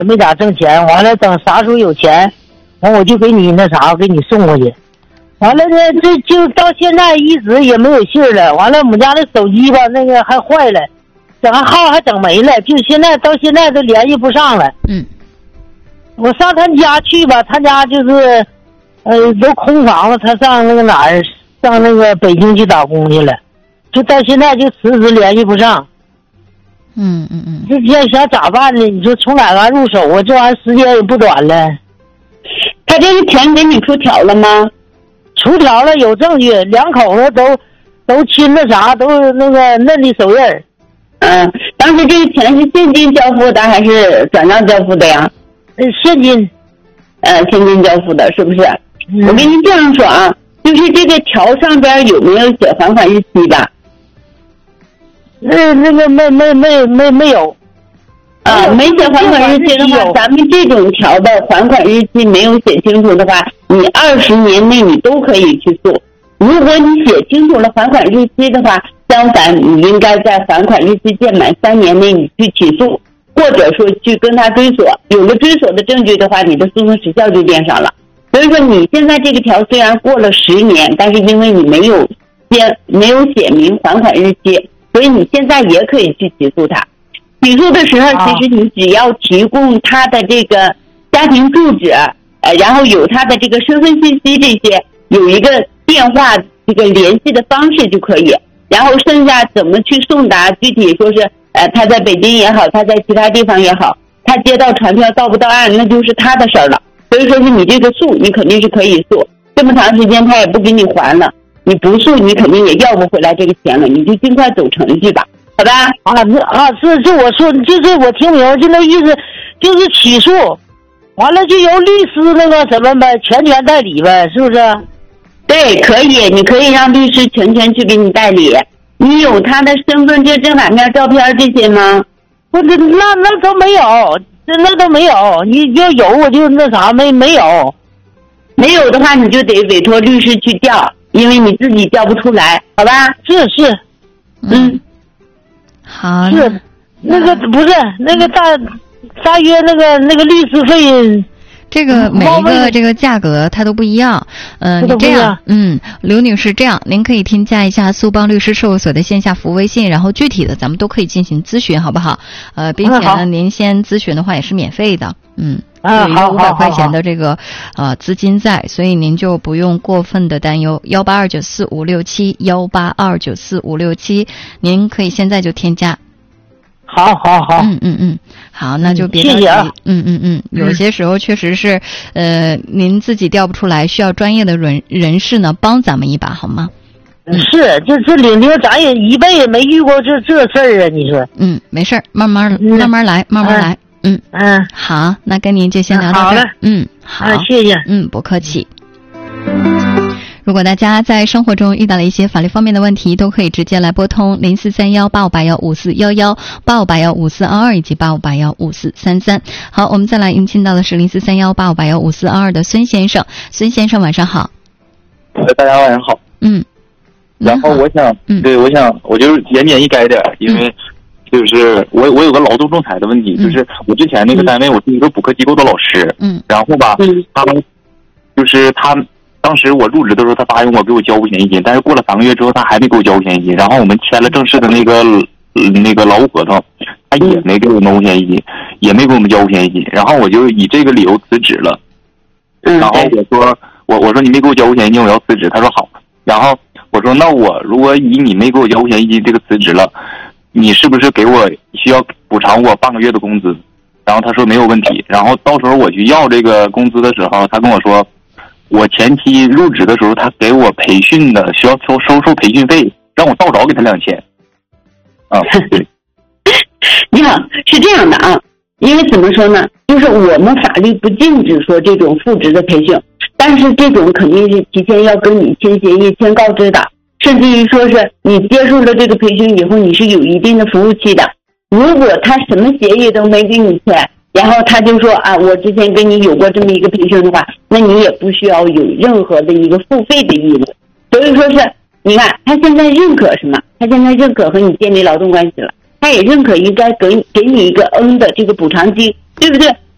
没咋挣钱，完了等啥时候有钱，完我就给你那啥，给你送过去。完了呢，这就到现在一直也没有信儿了。完了，我们家那手机吧，那个还坏了，整个号还整没了，就现在到现在都联系不上了。我上他家去吧，他家就是，都空房了，他上那个哪儿，上那个北京去打工去了，就到现在就迟迟联系不上。这现在想咋办呢？你说从哪嘎入手啊？这玩意儿时间也不短了。 他这个钱给你出条了吗？ 出条了，有证据，两口子都亲那啥，都那个嫩的手印儿。 当时这个钱是现金交付的还是转账交付的呀？ 现金。 现金交付的，是不是？我跟你这样说啊，就是这个条上边有没有写还款日期吧？ 那个没有。 没写还款日期的话，咱们这种条的还款日期没有写清楚的话，你20年内你都可以去诉。如果你写清楚了还款日期的话，相反你应该在还款日期届满3年内你去起诉，或者说去跟他追索，有了追索的证据的话，你的诉讼时效就变上了。所以说你现在这个条虽然过了10年，但是因为你没有写明还款日期，所以你现在也可以去起诉他。起诉的时候，其实你只要提供他的这个家庭住址，然后有他的这个身份信息，这些有一个电话这个联系的方式就可以。然后剩下怎么去送达，具体说是他在北京也好，他在其他地方也好，他接到传票到不到案，那就是他的事儿了。所以说是你这个诉，你肯定是可以诉，这么长时间他也不给你还了，你不诉你肯定也要不回来这个钱了，你就尽快走程序吧。好吧？是我说，就是我听明白，就那意思，就是起诉，完了就由律师那个什么呗，全权代理呗，是不是？ 对，可以，你可以让律师全权去给你代理。你有他的身份证、正反面照片这些吗？ 不，那都没有，那都没有。你要有我就那啥，没有。 没有的话，你就得委托律师去调，因为你自己调不出来，好吧？ 是。 好， 是那个不是那个大约那个律师费， 这个每一个这个价格它都不一样。你这样，刘女士，这样您可以添加一下苏邦律师事务所的线下服务微信，然后具体的咱们都可以进行咨询，好不好？并且呢，您先咨询的话也是免费的，有一个500块钱的这个资金在，所以您就不用过分的担忧。182945567，182945567，您可以现在就添加。 好。 好，那就别谢谢啊。 有些时候确实是，您自己调不出来，需要专业的人士呢帮咱们一把，好吗？ 是，这领兵咱也一辈子没遇过这事儿啊，你说？ 没事儿，慢慢来，慢慢来。好，那跟您就先聊到这儿。好， 谢谢。 不客气。如果大家在生活中遇到了一些法律方面的问题，都可以直接来拨通04318581541185815422以及85815433。好，我们再来迎亲到的是043185815422的孙先生。孙先生晚上好。 大家晚上好。然后我想，我就是言简意赅点，因为就是我有个劳动仲裁的问题，就是我之前那个单位我是一个补课机构的老师，然后吧，他当时我入职的时候，他答应我给我交五险一金，但是过了3个月之后，他还没给我交五险一金。然后我们签了正式的那个劳务合同，他也没给我们五险一金，也没给我们交五险一金。然后我就以这个理由辞职了。然后我说你没给我交五险一金，我要辞职。他说好。然后我说那我如果以你没给我交五险一金这个辞职了，你是不是给我需要补偿我半个月的工资？然后他说没有问题。然后到时候我去要这个工资的时候，他跟我说，我前期入职的时候，他给我培训的需要收培训费，让我倒找给他2000。对。 你好，是这样的啊，因为怎么说呢，就是我们法律不禁止说这种复职的培训，但是这种肯定是提前要跟你签协议、签告知的，甚至于说是你接受了这个培训以后，你是有一定的服务期的。如果他什么协议都没给你签，然后他就说我之前跟你有过这么一个培训的话，那你也不需要有任何的一个付费的义务。所以说是，你看他现在认可什么？他现在认可和你建立劳动关系了，他也认可应该给你一个的这个补偿金，对不对？